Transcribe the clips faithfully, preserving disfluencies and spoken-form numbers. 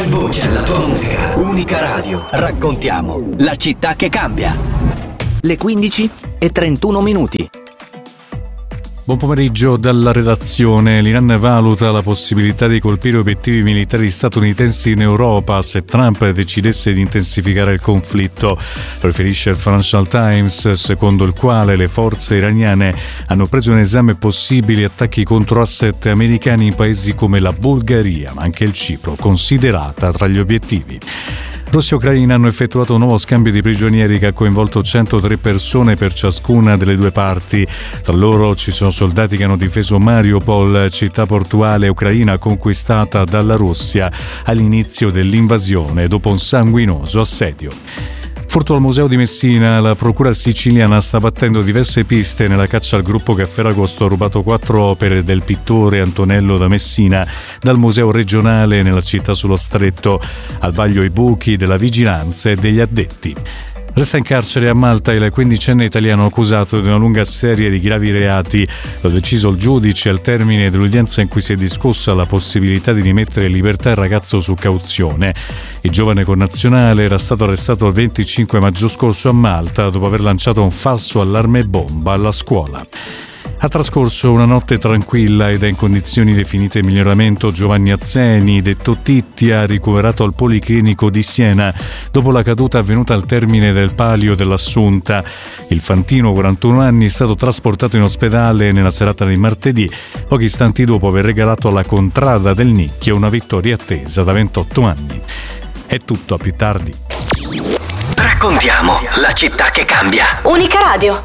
Dai voce alla tua musica. Unica Radio. Raccontiamo la città che cambia. Le quindici e trentuno minuti. Buon pomeriggio dalla redazione. L'Iran valuta la possibilità di colpire obiettivi militari statunitensi in Europa se Trump decidesse di intensificare il conflitto. Lo riferisce il Financial Times, secondo il quale le forze iraniane hanno preso in esame possibili attacchi contro asset americani in paesi come la Bulgaria, ma anche il Cipro, considerata tra gli obiettivi. Russia e Ucraina hanno effettuato un nuovo scambio di prigionieri che ha coinvolto centotré persone per ciascuna delle due parti. Tra loro ci sono soldati che hanno difeso Mariupol, città portuale ucraina conquistata dalla Russia all'inizio dell'invasione dopo un sanguinoso assedio. Furto al Museo di Messina, la procura siciliana sta battendo diverse piste nella caccia al gruppo che a Ferragosto ha rubato quattro opere del pittore Antonello da Messina dal Museo regionale nella città sullo Stretto. Al vaglio i buchi della vigilanza e degli addetti. Resta in carcere a Malta il quindicenne italiano accusato di una lunga serie di gravi reati. Lo ha deciso il giudice al termine dell'udienza in cui si è discussa la possibilità di rimettere in libertà il ragazzo su cauzione. Il giovane connazionale era stato arrestato il venticinque maggio scorso a Malta dopo aver lanciato un falso allarme bomba alla scuola. Ha trascorso una notte tranquilla ed è in condizioni definite miglioramento Giovanni Azzeni, detto Tittia, ricoverato al Policlinico di Siena dopo la caduta avvenuta al termine del palio dell'Assunta. Il fantino, quarantuno anni, è stato trasportato in ospedale nella serata di martedì, pochi istanti dopo aver regalato alla Contrada del Nicchio una vittoria attesa da ventotto anni. È tutto, a più tardi. Raccontiamo la città che cambia. Unica Radio.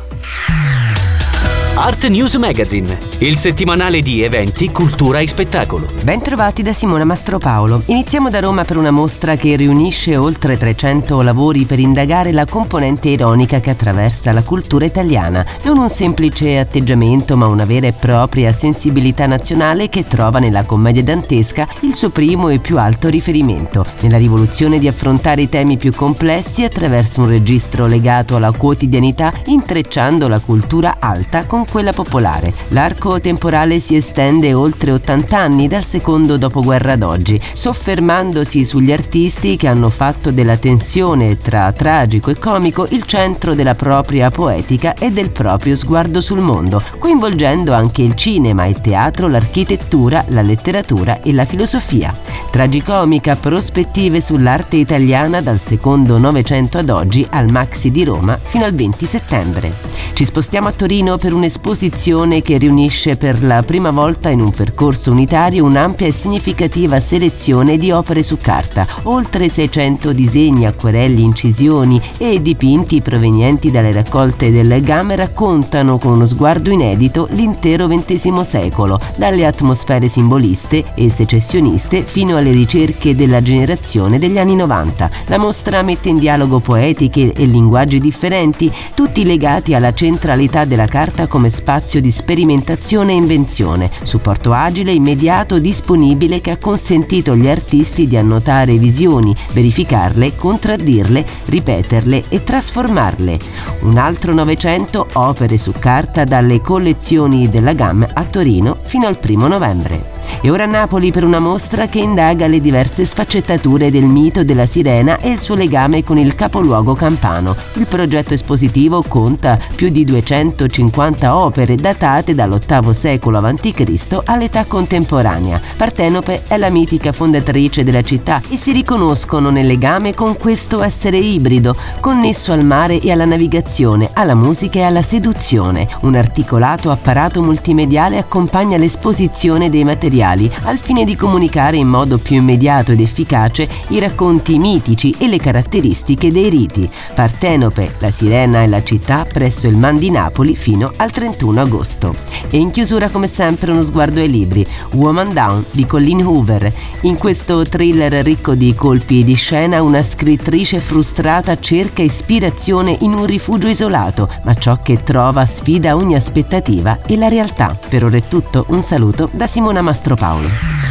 Art News Magazine, il settimanale di eventi, cultura e spettacolo. Ben trovati da Simona Mastropaolo. Iniziamo da Roma per una mostra che riunisce oltre trecento lavori per indagare la componente ironica che attraversa la cultura italiana. Non un semplice atteggiamento, ma una vera e propria sensibilità nazionale che trova nella commedia dantesca il suo primo e più alto riferimento. Nella rivoluzione di affrontare i temi più complessi attraverso un registro legato alla quotidianità, intrecciando la cultura alta con quella popolare. L'arco temporale si estende oltre ottanta anni dal secondo dopoguerra ad oggi, soffermandosi sugli artisti che hanno fatto della tensione tra tragico e comico il centro della propria poetica e del proprio sguardo sul mondo, coinvolgendo anche il cinema, il teatro, l'architettura, la letteratura e la filosofia. Tragicomica, prospettive sull'arte italiana dal secondo Novecento ad oggi al Maxi di Roma fino al venti settembre. Ci spostiamo a Torino per un'esposizione che riunisce per la prima volta in un percorso unitario un'ampia e significativa selezione di opere su carta. Oltre seicento disegni, acquerelli, incisioni e dipinti provenienti dalle raccolte del GAM raccontano con uno sguardo inedito l'intero ventesimo secolo, dalle atmosfere simboliste e secessioniste fino alle ricerche della generazione degli anni novanta. La mostra mette in dialogo poetiche e linguaggi differenti, tutti legati alla centralità della carta come spazio di sperimentazione e invenzione, supporto agile, immediato, disponibile che ha consentito agli artisti di annotare visioni, verificarle, contraddirle, ripeterle e trasformarle. Un altro Novecento, opere su carta dalle collezioni della GAM a Torino fino al primo novembre. E ora a Napoli per una mostra che indaga le diverse sfaccettature del mito della sirena e il suo legame con il capoluogo campano. Il progetto espositivo conta più di duecentocinquanta opere datate dall'ottavo secolo avanti Cristo all'età contemporanea. Partenope è la mitica fondatrice della città e si riconoscono nel legame con questo essere ibrido, connesso al mare e alla navigazione, alla musica e alla seduzione. Un articolato apparato multimediale accompagna l'esposizione dei materiali al fine di comunicare in modo più immediato ed efficace i racconti mitici e le caratteristiche dei riti. Partenope, la sirena e la città presso il Man di Napoli fino al trentuno agosto. E in chiusura come sempre uno sguardo ai libri. Woman Down di Colleen Hoover. In questo thriller ricco di colpi di scena una scrittrice frustrata cerca ispirazione in un rifugio isolato, ma ciò che trova sfida ogni aspettativa e la realtà. Per ora è tutto, un saluto da Simona Mastropaolo.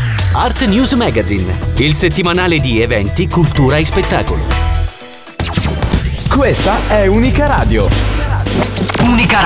Art News Magazine, il settimanale di eventi, cultura e spettacolo. Questa è Unica Radio. Unica